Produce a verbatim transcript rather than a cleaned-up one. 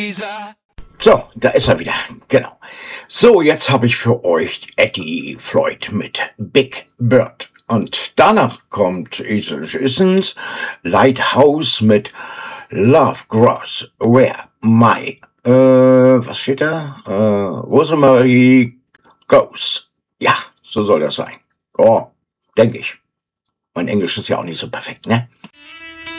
So, da ist er wieder, genau. So, jetzt habe ich für euch Eddie Floyd mit Big Bird. Und danach kommt Esel Issens Lighthouse mit Love Grows Where My, äh, was steht da? Äh, Rosemarie Goes. Ja, so soll das sein. Oh, denke ich. Mein Englisch ist ja auch nicht so perfekt, ne?